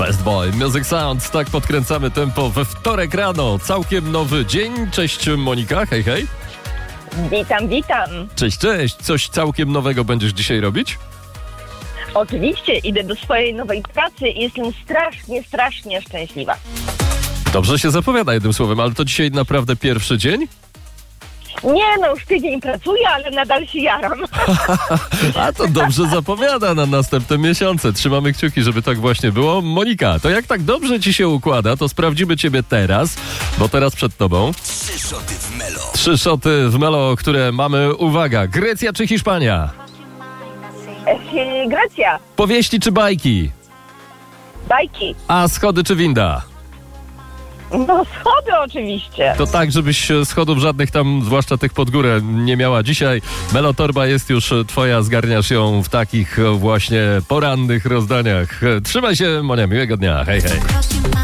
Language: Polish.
Fastboy, Music Sound, tak podkręcamy tempo we wtorek rano. Całkiem nowy dzień. Cześć Monika, hej, hej. Witam. Cześć. Coś całkiem nowego będziesz dzisiaj robić? Oczywiście, idę do swojej nowej pracy i jestem strasznie szczęśliwa. Dobrze się zapowiada jednym słowem, ale to dzisiaj naprawdę pierwszy dzień? Nie, już tydzień pracuję, ale nadal się jaram. A to dobrze zapowiada na następne miesiące. Trzymamy kciuki, żeby tak właśnie było. Monika, to jak tak dobrze ci się układa, to sprawdzimy ciebie teraz, bo teraz przed tobą 3 szoty w Melo. 3 szoty w Melo, które mamy, uwaga, Grecja czy Hiszpania? Grecja, Powieści czy bajki? bajki. A schody czy winda? No schody oczywiście. To tak, żebyś schodów żadnych tam, zwłaszcza tych pod górę, nie miała dzisiaj. Melo Torba jest już twoja, zgarniasz ją w takich właśnie porannych rozdaniach. Trzymaj się, Monia, miłego dnia. Hej, hej.